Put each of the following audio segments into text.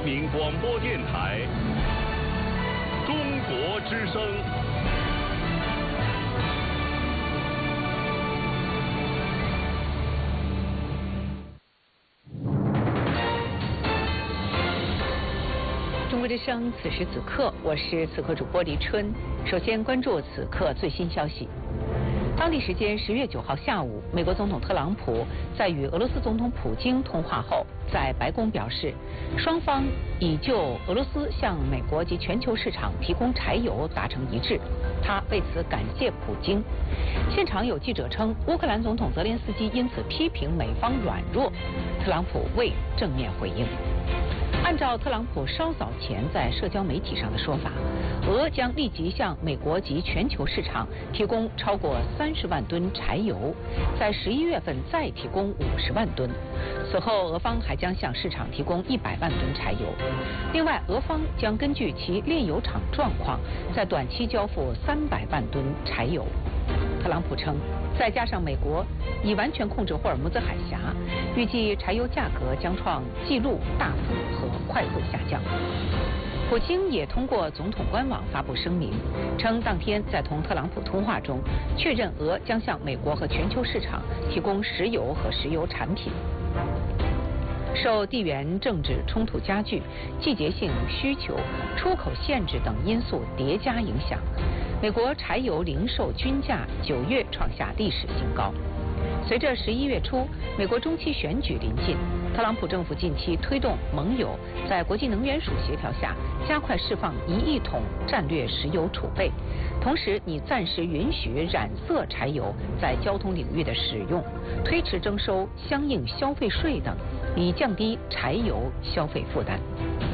民广播电台中国之声。 中国之声，此时此刻，我是此刻主播李春。首先关注此刻最新消息。当地时间10月9号下午，美国总统特朗普在与俄罗斯总统普京通话后，在白宫表示，双方已就俄罗斯向美国及全球市场提供柴油达成一致。他为此感谢普京。现场有记者称，乌克兰总统泽连斯基因此批评美方软弱，特朗普未正面回应。按照特朗普稍早前在社交媒体上的说法，俄将立即向美国及全球市场提供超过30万吨柴油，在11月份再提供50万吨。此后，俄方还将向市场提供100万吨柴油。另外，俄方将根据其炼油厂状况，在短期交付300万吨柴油。特朗普称，再加上美国已完全控制霍尔木兹海峡，预计柴油价格将创纪录大幅和快速下降。普京也通过总统官网发布声明，称当天在同特朗普通话中，确认俄将向美国和全球市场提供石油和石油产品。受地缘政治冲突加剧、季节性需求、出口限制等因素叠加影响，美国柴油零售均价9月创下历史新高。随着11月初美国中期选举临近，特朗普政府近期推动盟友在国际能源署协调下，加快释放1亿桶战略石油储备，同时拟暂时允许染色柴油在交通领域的使用，推迟征收相应消费税等，以降低柴油消费负担。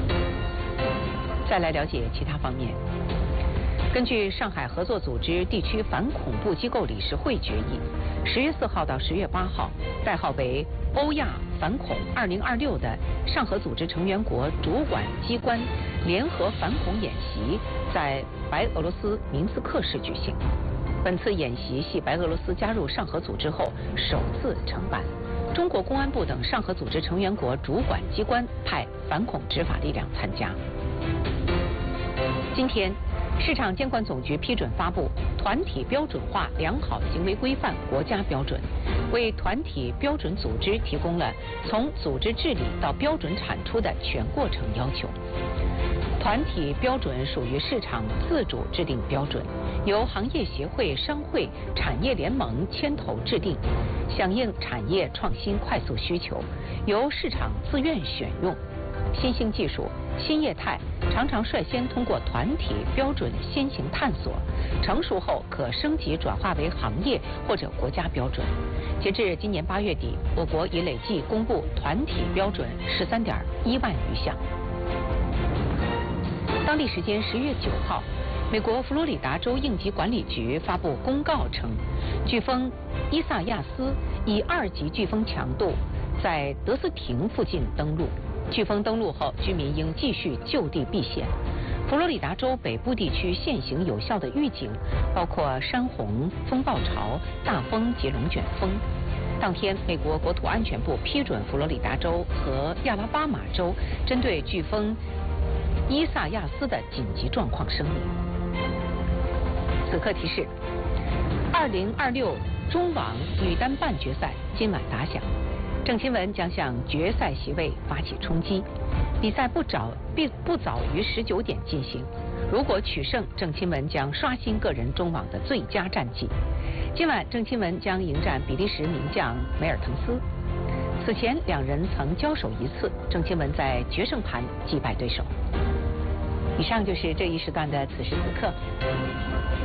再来了解其他方面。根据上海合作组织地区反恐怖机构理事会决议，10月4号到10月8号，代号为欧亚反恐2026的上合组织成员国主管机关联合反恐演习在白俄罗斯明斯克市举行。本次演习系白俄罗斯加入上合组织后首次承办，中国公安部等上合组织成员国主管机关派反恐执法力量参加。今天，市场监管总局批准发布团体标准化良好行为规范国家标准，为团体标准组织提供了从组织治理到标准产出的全过程要求。团体标准属于市场自主制定标准，由行业协会、商会、产业联盟牵头制定，响应产业创新快速需求，由市场自愿选用。新兴技术、新业态常常率先通过团体标准先行探索，成熟后可升级转化为行业或者国家标准。截至今年8月底，我国已累计公布团体标准13.1万余项。当地时间10月9号，美国佛罗里达州应急管理局发布公告称，飓风伊萨亚斯以2级飓风强度在德斯廷附近登陆。飓风登陆后，居民应继续就地避险。佛罗里达州北部地区现行有效的预警包括山洪、风暴潮、大风及龙卷风。当天，美国国土安全部批准佛罗里达州和亚拉巴马州针对飓风伊萨亚斯的紧急状况声明。此刻提示：2026中网女单半决赛今晚打响。郑钦文将向决赛席位发起冲击，比赛不早于19点进行。如果取胜，郑钦文将刷新个人中网的最佳战绩。今晚，郑钦文将迎战比利时名将梅尔滕斯。此前两人曾交手一次，郑钦文在决胜盘击败对手。以上就是这一时段的此时此刻。